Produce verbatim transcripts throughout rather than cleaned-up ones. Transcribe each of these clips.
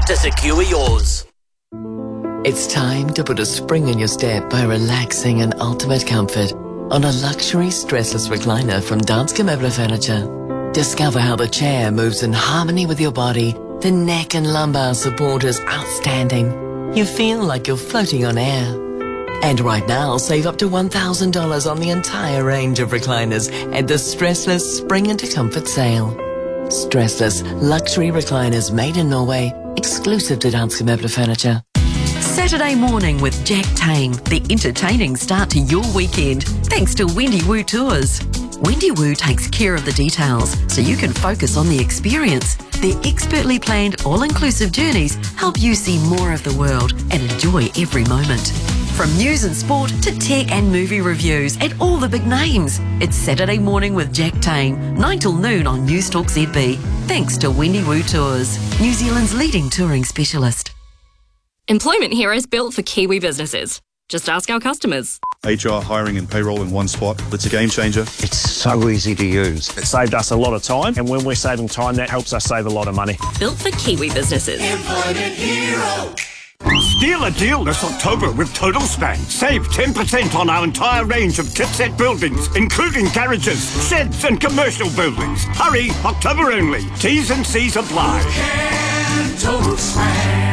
to secure yours. It's time to put a spring in your step by relaxing in ultimate comfort on a luxury stressless recliner from Danske Møbler Furniture. Discover how the chair moves in harmony with your body. The neck and lumbar support is outstanding. You feel like you're floating on air. And right now, save up to one thousand dollars on the entire range of recliners at the Stressless Spring into Comfort sale. Stressless luxury recliners made in Norway, exclusive to Danske Møbler Furniture. Saturday morning with Jack Tame, the entertaining start to your weekend, thanks to Wendy Woo Tours. Wendy Woo takes care of the details so you can focus on the experience. Their expertly planned all-inclusive journeys help you see more of the world and enjoy every moment. From news and sport to tech and movie reviews and all the big names. It's Saturday morning with Jack Tame, nine till noon on News Talk Z B. Thanks to Wendy Woo Tours, New Zealand's leading touring specialist. Employment Heroes built for Kiwi businesses. Just ask our customers. H R, hiring and payroll in one spot. It's a game changer. It's so easy to use. It saved us a lot of time, and when we're saving time, that helps us save a lot of money. Built for Kiwi businesses. Employment Hero. Steal a deal this October with Total Span. Save ten percent on our entire range of Tipset buildings, including garages, sheds and commercial buildings. Hurry, October only. T's and C's apply. And Total Span.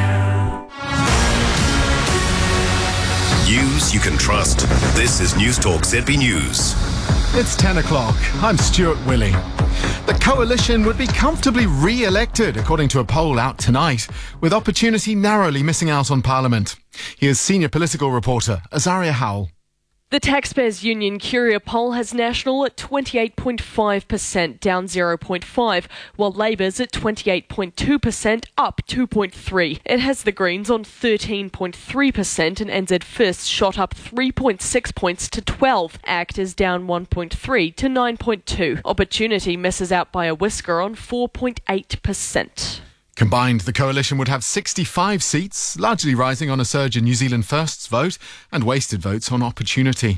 News you can trust. This is News Talk Z B News. It's ten o'clock. I'm Stuart Willey. The coalition would be comfortably re-elected, according to a poll out tonight, with Opportunity narrowly missing out on Parliament. Here's senior political reporter Azaria Howell. The Taxpayers Union Curia poll has National at twenty-eight point five percent, down zero point five, while Labour's at twenty-eight point two percent, up two point three. It has the Greens on thirteen point three percent and N Z First shot up three point six points to twelve. ACT is down one point three to nine point two. Opportunity misses out by a whisker on four point eight percent. Combined, the coalition would have sixty-five seats, largely rising on a surge in New Zealand First's vote and wasted votes on Opportunity.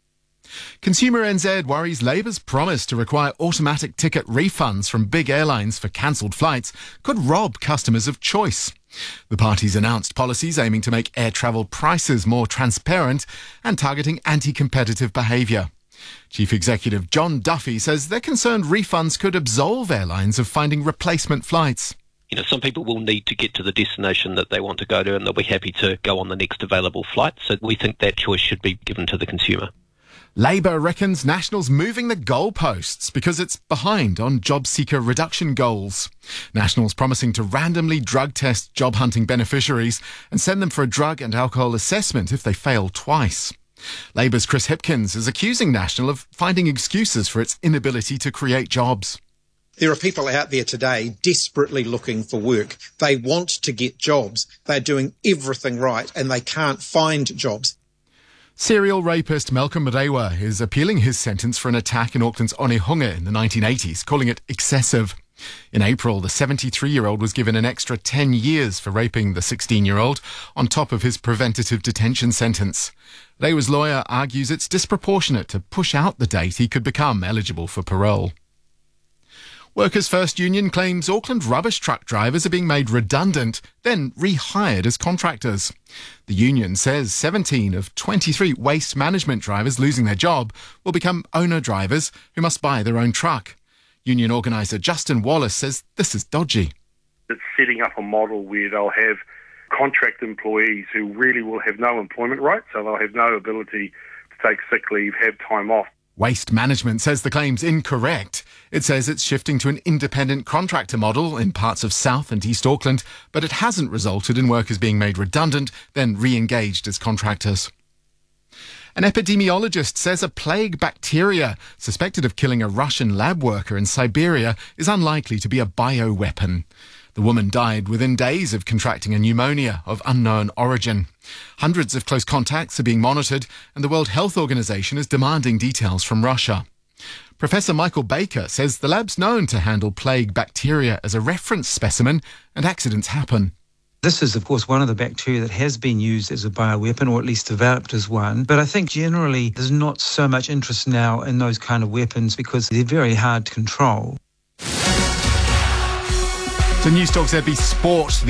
Consumer N Z worries Labour's promise to require automatic ticket refunds from big airlines for cancelled flights could rob customers of choice. The party's announced policies aiming to make air travel prices more transparent and targeting anti-competitive behaviour. Chief Executive John Duffy says they're concerned refunds could absolve airlines of finding replacement flights. You know, some people will need to get to the destination that they want to go to, and they'll be happy to go on the next available flight. So we think that choice should be given to the consumer. Labor reckons National's moving the goalposts because it's behind on job seeker reduction goals. National's promising to randomly drug test job hunting beneficiaries and send them for a drug and alcohol assessment if they fail twice. Labour's Chris Hipkins is accusing National of finding excuses for its inability to create jobs. There are people out there today desperately looking for work. They want to get jobs. They're doing everything right and they can't find jobs. Serial rapist Malcolm Rewa is appealing his sentence for an attack in Auckland's Onehunga in the nineteen eighties, calling it excessive. In April, the seventy-three-year-old was given an extra ten years for raping the sixteen-year-old on top of his preventative detention sentence. Rewa's lawyer argues it's disproportionate to push out the date he could become eligible for parole. Workers' First Union claims Auckland rubbish truck drivers are being made redundant, then rehired as contractors. The union says seventeen of twenty-three waste management drivers losing their job will become owner drivers who must buy their own truck. Union organiser Justin Wallace says this is dodgy. It's setting up a model where they'll have contract employees who really will have no employment rights, so they'll have no ability to take sick leave, have time off. Waste Management says the claim's incorrect. It says it's shifting to an independent contractor model in parts of South and East Auckland, but it hasn't resulted in workers being made redundant, then re-engaged as contractors. An epidemiologist says a plague bacteria suspected of killing a Russian lab worker in Siberia is unlikely to be a bioweapon. The woman died within days of contracting a pneumonia of unknown origin. Hundreds of close contacts are being monitored, and the World Health Organization is demanding details from Russia. Professor Michael Baker says the lab's known to handle plague bacteria as a reference specimen, and accidents happen. This is, of course, one of the bacteria that has been used as a bioweapon, or at least developed as one. But I think generally there's not so much interest now in those kind of weapons because they're very hard to control. To News Talk Z B Sport.